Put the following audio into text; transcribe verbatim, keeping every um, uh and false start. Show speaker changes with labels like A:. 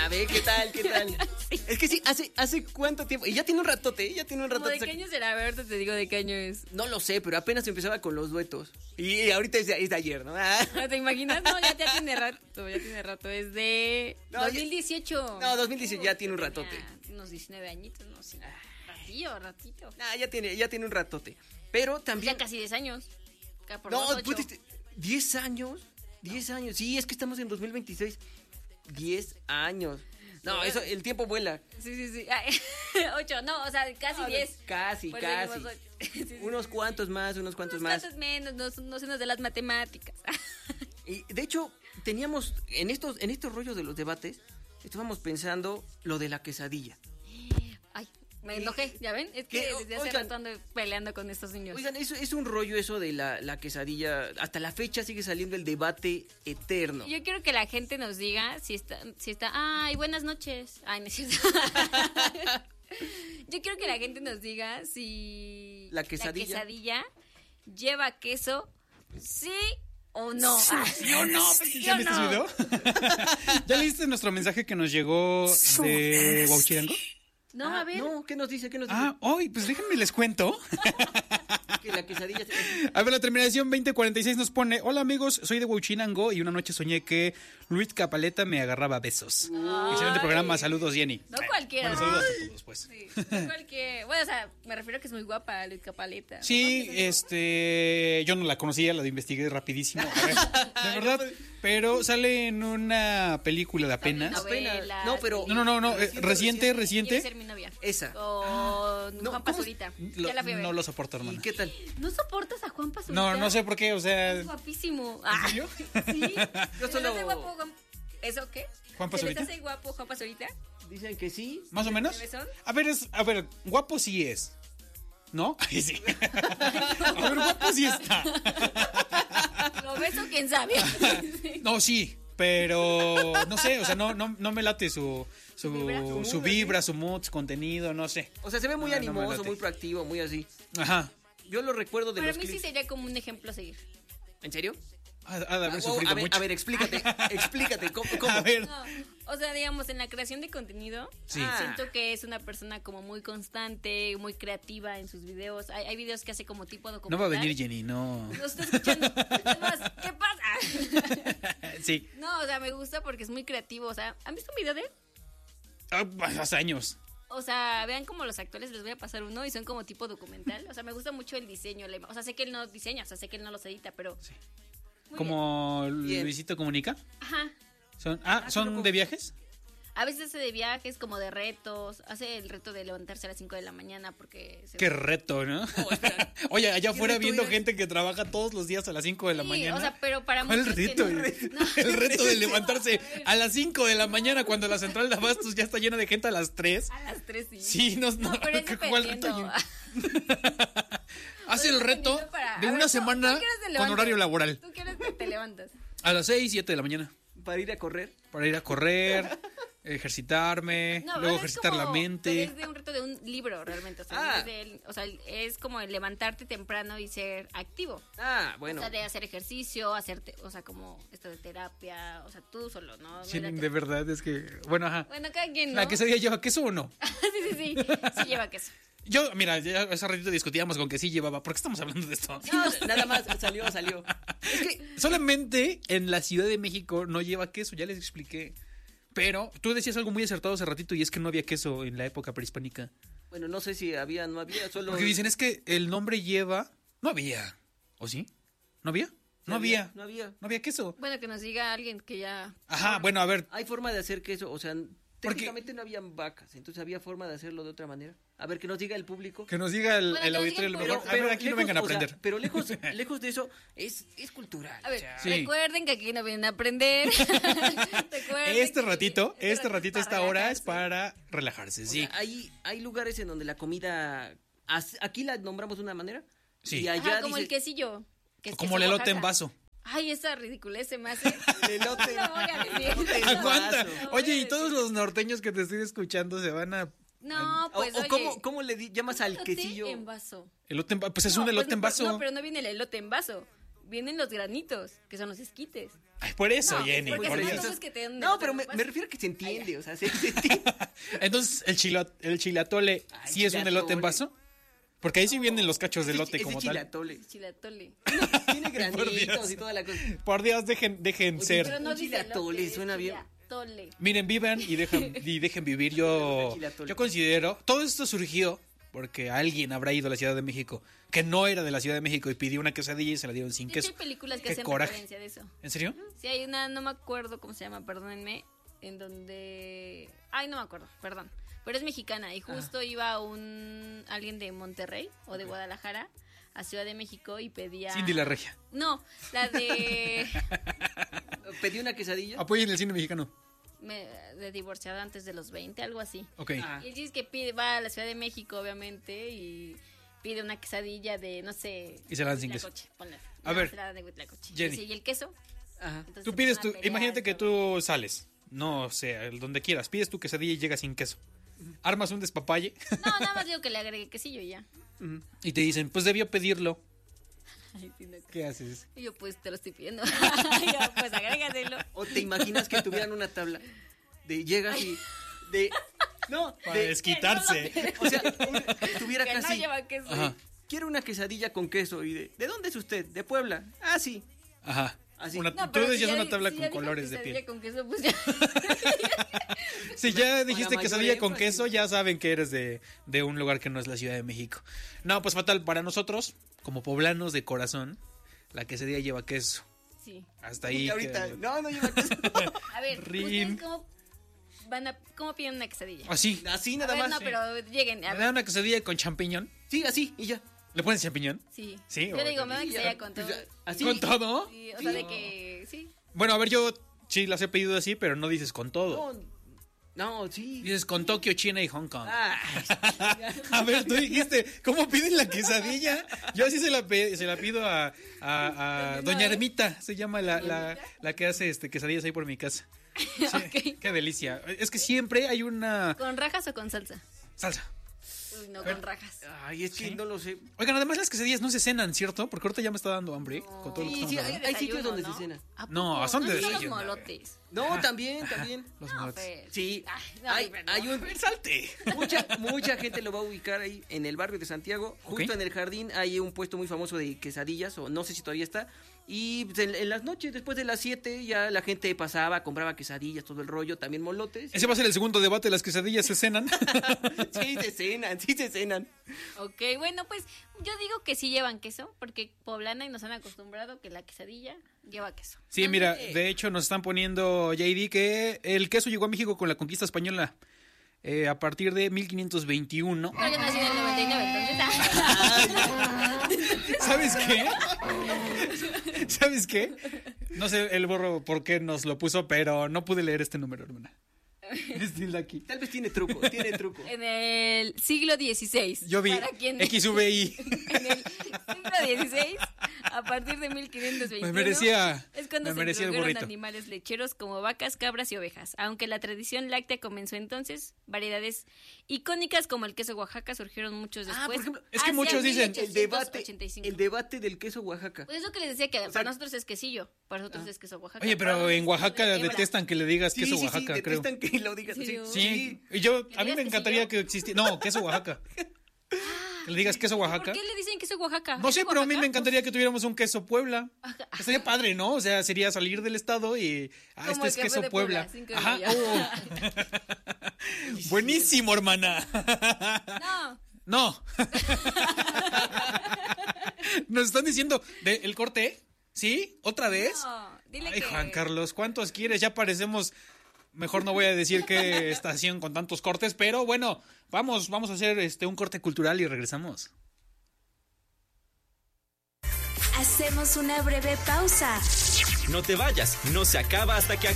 A: A ver, ¿qué tal? ¿Qué tal? Sí. Es que sí, hace, hace cuánto tiempo. Y ya tiene un ratote, ¿eh? Ya tiene un ratote.
B: ¿De qué año será? A ver, ahorita te digo de qué año es.
A: No lo sé, pero apenas empezaba con los duetos. Y ahorita es de, es de ayer, ¿no? Ah.
B: ¿Te imaginas? No, ya, ya tiene rato, ya tiene rato. Es de
A: no,
B: dos mil dieciocho.
A: No, dos mil dieciocho ya tiene un ratote.
B: Tenía unos diecinueve añitos, no sé. Ratillo, ratito.
A: Ah, ya tiene, ya tiene un ratote. Pero también.
B: Ya casi diez años. Por
A: no, pues, diez años. diez no. años. Sí, es que estamos en dos mil veintiséis. diez años. No, eso, el tiempo vuela.
B: Sí, sí, sí. ocho, no, o sea, casi no, diez.
A: Casi,
B: Por
A: casi.
B: sí, sí,
A: unos cuantos más, unos cuantos
B: unos
A: más.
B: Unos cuantos menos, no, no se nos de las matemáticas.
A: Y de hecho, teníamos, en estos, en estos rollos de los debates, estábamos pensando lo de la quesadilla.
B: Ay, me enojé, ¿ya ven? Es que ¿Qué? desde hace oigan, rato ando peleando con estos niños.
A: Oigan, eso es un rollo eso de la, la quesadilla. Hasta la fecha sigue saliendo el debate eterno.
B: Yo quiero que la gente nos diga si está, si está, ay, buenas noches. Ay, no es cierto. Yo quiero que la gente nos diga si
A: la quesadilla,
B: la quesadilla lleva queso, sí o no.
C: Sí, ¿sí o no? ¿Ya viste ese video? ¿Ya leíste nuestro mensaje que nos llegó de Huauchirango?
B: No,
A: ah,
B: a ver.
A: No, ¿qué nos dice? ¿Qué nos dice?
C: Ah, hoy, pues déjenme les cuento.
A: Que la quesadilla...
C: A ver, la terminación veinte cuarenta y seis nos pone: hola amigos, soy de Huauchinango y una noche soñé que Luis Capaleta me agarraba besos. Ay. Excelente programa, saludos Jenny.
B: No cualquiera.
C: Bueno, saludos a todos, pues.
B: Sí, no cualquiera. Bueno, o sea, me refiero a que es muy guapa Luis Capaleta.
C: Sí, ¿no? este, yo no la conocía, la investigué rapidísimo. A ver, de verdad, pero sale en una película de apenas.
B: Novela,
A: no, pero
C: no, no, no, no, reciente, reciente. reciente.
B: Quiere ser mi novia.
A: Esa.
B: O no, Juan Pazurita.
C: Lo, ya la fui a ver. No lo soporto, hermana.
A: ¿Y qué tal?
B: ¿No soportas a Juan Pazurita?
C: No, no sé por qué, o sea...
B: Es guapísimo.
C: ¿En serio?
B: Ah, sí.
A: Yo solo...
B: hace guapo Juan... ¿Eso qué?
C: ¿Juan Pazurita?
B: ¿Se les hace guapo Juan Pazurita?
A: Dicen que sí.
C: ¿Más o menos? A ver, es, a ver, guapo sí es. ¿No? Ay, sí. A ver, guapo sí está.
B: ¿Lo ves o quién sabe?
C: No, sí, pero no sé, o sea, no, no, no me late su... Su, ¿Vibra? su, su vibra, su mood, su contenido, no sé.
A: O sea, se ve muy no, animoso, no muy proactivo, muy así.
C: Ajá.
A: Yo lo recuerdo de
B: Para
A: los
B: mí
A: clips.
B: sí sería como un ejemplo a seguir.
A: ¿En serio?
C: Ha de haber
A: ah,
C: sufrido
A: a ver,
C: mucho.
A: A ver, explícate, explícate, ¿cómo? cómo?
C: A ver.
B: No, o sea, digamos, en la creación de contenido,
C: sí.
B: siento que es una persona como muy constante, muy creativa en sus videos. Hay, hay videos que hace como tipo documental.
C: No va a venir Jenny, no.
B: No estoy escuchando. Además, ¿qué pasa?
C: Sí.
B: No, o sea, me gusta porque es muy creativo. O sea, ¿han visto un video de él?
C: Ah, hace años.
B: O sea, vean como los actores, les voy a pasar uno y son como tipo documental. O sea, me gusta mucho el diseño. O sea, sé que él no diseña, o sea, sé que él no los edita, pero...
C: Sí. ¿Como
A: bien.
C: Luisito Comunica?
B: Ajá.
C: ¿Son, ah, ¿son de viajes?
B: A veces hace de viajes, como de retos. Hace el reto de levantarse a las cinco de la mañana porque... Se...
C: Qué reto, ¿no? Oh, oye, allá afuera viendo gente que trabaja todos los días a las cinco de la
B: sí,
C: mañana.
B: O sea, pero para
C: ¿Cuál
B: muchos
C: el reto?
B: que no...
C: No. El reto de levantarse a las cinco de la mañana cuando la central de abastos ya está llena de gente a las tres.
B: A las tres, sí.
C: Sí, no, no.
B: no pero es
C: ¿Cuál reto? Hace el reto
B: para...
C: de
B: a
C: una
B: ver,
C: semana con horario laboral.
B: ¿Tú quieres que te levantas?
C: A las seis, siete de la mañana.
A: Para ir a correr.
C: Para ir a correr, ejercitarme,
B: no,
C: luego ejercitar
B: como,
C: la mente.
B: Es de un reto de un libro realmente. O sea,
A: ah.
B: es, de, o sea, es como levantarte temprano y ser activo.
A: Ah, bueno.
B: O sea, de hacer ejercicio, hacerte, o sea, como esto de terapia, o sea, tú solo, ¿no?
C: Sí,
B: no
C: de verdad, es que, bueno, ajá.
B: Bueno, cada quien, ¿no?
C: ¿La quesadilla lleva queso o no?
B: sí, sí, sí, sí lleva queso.
C: Yo, mira, ya hace ratito discutíamos con que sí llevaba. ¿Por qué estamos hablando de esto?
A: No, nada más, salió, salió.
C: Es que solamente en la Ciudad de México no lleva queso, ya les expliqué. Pero tú decías algo muy acertado hace ratito y es que no había queso en la época prehispánica.
A: Bueno, no sé si había, no había, solo...
C: Porque dicen, es que el nombre lleva... No había. ¿O sí? ¿No había? No había.
A: No había.
C: No había queso.
B: Bueno, que nos diga alguien que ya...
C: Ajá, bueno, a ver.
A: Hay forma de hacer queso, o sea...
C: Porque...
A: Técnicamente no habían vacas, entonces había forma de hacerlo de otra manera. A ver, que nos diga el público.
C: Que nos diga el,
B: bueno,
C: el auditorio. Lo mejor.
A: Pero,
C: a ver,
A: pero
C: aquí
A: lejos,
C: no vengan a
A: o sea,
C: aprender.
A: pero lejos, lejos de eso, es, es cultural.
B: A ver,
A: o sea,
C: sí.
B: recuerden que aquí no vienen a aprender.
C: Este ratito,
B: este,
C: este ratito, esta hora es para relajarse, sí.
A: O sea, hay, hay lugares en donde la comida, aquí la nombramos de una manera.
C: Sí.
A: Y allá
B: Ajá, como
A: dice,
B: el quesillo. Que es
C: como
B: queso
C: el elote
B: Oaxaca.
C: en vaso.
B: Ay, esa ridiculez se me hace.
A: El elote.
B: No voy a decir.
C: Aguanta.
A: vaso.
C: Oye, y todos los norteños que te estoy escuchando se van a...
B: No, pues
A: o, o
B: oye.
A: ¿cómo, ¿Cómo le di- llamas al
B: elote
A: quesillo?
B: en vaso.
C: Elote en vaso. Pues es
B: No,
C: un elote
B: pues
C: en
B: no, pues
C: vaso.
B: no, pero no viene el elote en vaso. vienen los granitos, que son los esquites.
C: Ay, por eso,
B: No,
C: Jenny,
B: porque
C: por
B: son
C: Dios.
B: cosas que te dan-
A: No, pero
B: te
A: me,
B: pasas.
A: me refiero a que se entiende, o sea, se, se entiende.
C: Entonces, ¿el, chilo, el chilatole
A: Ay,
C: sí es un elote en
A: chilatole.
C: vaso? Porque ahí sí vienen los cachos de elote
A: Ese
C: como tal.
A: chilatole.
B: Chilatole.
A: Tiene granitos
C: Dios.
A: y toda la cosa.
C: Por Dios, dejen, dejen
A: Oye,
C: ser.
B: Pero no
A: Un
B: dice
A: chilatole,
B: elote, es
A: suena bien.
B: chilatole.
C: Miren, vivan y dejen, y dejen vivir. Yo,
A: Chilatole.
C: yo considero, todo esto surgió porque alguien habrá ido a la Ciudad de México que no era de la Ciudad de México y pidió una quesadilla y se la dieron sin
B: De hecho,
C: queso.
B: hay películas que
C: Qué
B: hacen
C: coraje.
B: referencia de eso.
C: ¿En serio?
B: Sí, hay una, no me acuerdo cómo se llama, perdónenme, en donde... Ay, no me acuerdo, perdón. Pero es mexicana y justo iba un alguien de Monterrey o de Guadalajara a Ciudad de México y pedía...
C: Cindy la Regia.
B: No, la de...
A: Pedí una quesadilla.
C: Apoyen el cine mexicano.
B: me- de divorciada antes de los veinte, algo así.
C: Ok.
A: Ah.
B: Y el chiste es que pide, va a la Ciudad de México, obviamente, y pide una quesadilla de, no sé...
C: Y se la dan sin queso.
B: huitlacoche, ponle.
C: A
B: No,
C: ver,
B: se la dan de huitlacoche.
C: Jenny.
B: Y dice, ¿y el queso?
A: Ajá.
B: Entonces
C: Tú
B: se
C: pides
B: empiezan
C: tu,
B: a pelear
C: imagínate
B: y
C: que
B: todo.
C: tú sales, no sé, donde quieras, pides tu quesadilla y llegas sin queso. Armas un despapalle
B: No, nada más digo que le agregue quesillo y ya.
A: Ujú.
C: y te dicen, pues debió pedirlo.
B: Ay, sí, no.
C: ¿Qué haces?
B: Y yo, pues, te lo estoy pidiendo. Y yo, pues, agrégaselo.
A: O te imaginas que tuvieran una tabla de llegas y de no,
C: Para
A: de,
C: desquitarse.
A: o sea, un- estuviera
B: Que no
A: casi
B: lleva queso.
C: Ajá.
A: quiero una quesadilla con queso y de ¿de dónde es usted? De Puebla. Ah, sí.
C: Ajá.
A: Así.
C: Una-
B: No,
C: tú
B: pero si
C: decías
B: ya
C: una
B: di-
C: tabla
B: si
C: con
B: ya dijo
C: colores de
B: quesadilla
C: piel.
B: con queso, pues ya.
C: Si ya dijiste
A: mayor
C: quesadilla con
A: énfasis.
C: queso, ya saben que eres de, de un lugar que no es la Ciudad de México. No, pues fatal, para nosotros, como poblanos de corazón, la quesadilla lleva queso.
B: Sí.
C: Hasta ahí.
A: Y ahorita,
C: que-
A: no, no lleva queso.
B: A ver,
C: Rin.
B: ¿ustedes cómo van a, cómo piden una quesadilla?
C: Así.
A: Así
B: A
A: nada
B: ver,
A: más.
B: no, pero lleguen. A
C: ¿Me
B: ver,
C: dan una quesadilla con champiñón?
A: Sí, así y ya.
C: ¿Le pones champiñón?
B: sí.
C: Sí,
B: Yo
C: o-
B: le digo, me dan
A: Sí,
B: quesadilla
A: ya.
B: con todo.
A: Pues ya, así.
C: ¿Con todo?
B: Sí, o sea, de que, sí.
C: Bueno, a ver, yo sí las he pedido así, pero no dices con todo.
A: No, no, sí.
C: Dices con Tokio, China y Hong Kong.
A: Ah,
C: A ver, tú dijiste, ¿cómo piden la quesadilla? Yo así se la, pe- se la pido a, a- a Doña Ermita, se llama la, la, la que hace este quesadillas ahí por mi casa. Sí,
B: Ok.
C: Qué delicia. Es que siempre hay una
B: ¿Con rajas o con salsa?
C: salsa.
B: Uy, no, con rajas.
A: ay, es que
C: Sí.
A: no lo sé.
C: Oigan, además las quesadillas no se cenan, ¿cierto? Porque ahorita ya me está dando hambre con todo lo que
A: Sí,
C: estamos
A: sí,
C: hablando.
A: hay, hay sitios
B: Desayuno,
A: donde
B: ¿no?
A: se cena.
B: ¿A
C: No,
B: poco?
C: son de
B: ¿No los
C: desayuno.
B: molotes?
A: No, también, también.
C: Los
B: No,
C: molotes.
B: Fer.
A: Sí.
B: Ay, no,
A: hay,
B: Fer, no.
A: hay un
C: Salte.
A: mucha mucha gente lo va a ubicar ahí en el barrio de Santiago, justo
C: Ok.
A: en el jardín hay un puesto muy famoso de quesadillas o no sé si todavía está. Y pues, en, en las noches después de las siete ya la gente pasaba, compraba quesadillas, todo el rollo, también molotes.
C: Ese va a ser el segundo debate, las quesadillas se cenan.
A: Sí se cenan, sí se cenan.
B: Ok, bueno, pues yo digo que sí llevan queso, porque poblana y nos han acostumbrado que la quesadilla lleva queso.
C: Sí, mira, de hecho nos están poniendo, J D, que el queso llegó a México con la conquista española eh, a partir de mil quinientos veintiuno.
B: Pero yo nací en el noventa y nueve, entonces...
C: ¿Sabes qué? ¿Sabes qué? No sé el borro por qué nos lo puso, pero no pude leer este número, hermana. Es tilde aquí.
A: Tal vez tiene truco, tiene truco.
B: En el siglo dieciséis.
C: Yo vi
B: para quien-
C: X V I.
B: En el siglo dieciséis, a partir de mil quinientos veintiuno,
C: Me merecía-
B: es cuando
C: me
B: se
C: merecía el
B: introdujeron
C: burrito.
B: animales lecheros como vacas, cabras y ovejas. Aunque la tradición láctea comenzó entonces, variedades icónicas como el queso Oaxaca surgieron muchos
A: Ah,
B: después.
A: por ejemplo,
C: es que
B: hacia
C: muchos dicen,
A: El debate,
B: mil ochocientos ochenta y cinco.
A: el debate del queso Oaxaca.
B: Pues es lo que les decía, que
A: sea-
B: para nosotros es quesillo, para nosotros es queso Oaxaca.
C: Oye, pero
B: Para
C: en
B: nosotros
C: Oaxaca
B: es de hebra.
C: detestan que le digas
A: Sí,
C: queso
A: sí,
C: Oaxaca,
A: sí,
C: creo.
A: detestan que lo digas. Sí,
B: ¿Serio?
C: Sí, y yo,
B: ¿Que
C: a mí
B: digas
C: me encantaría
B: quesillo?
C: que existiera. No, queso Oaxaca. Que le digas queso Oaxaca.
B: ¿Por qué le dicen queso Oaxaca?
C: No
B: ¿Es
C: sé,
B: de
C: pero a mí me
B: Oaxaca?
C: encantaría que tuviéramos un queso Puebla.
B: Ajá.
C: Estaría padre, ¿no? O sea, sería salir del estado y. Ah,
B: Como
C: este
B: el
C: es
B: café
C: queso
B: de
C: Puebla.
B: Puebla, cinco
C: Ajá.
B: de mayo.
C: Oh. Buenísimo, hermana.
B: No,
C: No. Nos están diciendo de el corte. ¿Sí? ¿Otra vez?
B: no, dile
C: Ay,
B: que...
C: Juan Carlos, ¿cuántos quieres? Ya parecemos. Mejor no voy a decir qué estación con tantos cortes, pero bueno, vamos, vamos a hacer este un corte cultural y regresamos.
D: Hacemos una breve pausa.
E: No te vayas, no se acaba hasta que